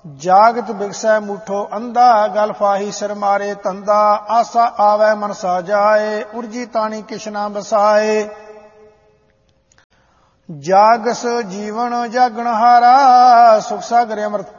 ਜਾਗਤ ਬਿਗਸੈ ਮੂਠੋ ਅੰਧਾ, ਗਲ ਫਾਹੀ ਸਿਰ ਮਾਰੇ ਤੰਦਾ। ਆਸਾ ਆਵੈ ਮਨਸਾ ਜਾਏ, ਉਰਜੀ ਤਾਣੀ ਕਿਛ ਨਾ ਬਸਾਏ। ਜਾਗਸ ਜੀਵਨ ਜਾਗਣ ਹਾਰਾ, ਸੁਖ ਸਾਗਰ ਅੰਮ੍ਰਿਤ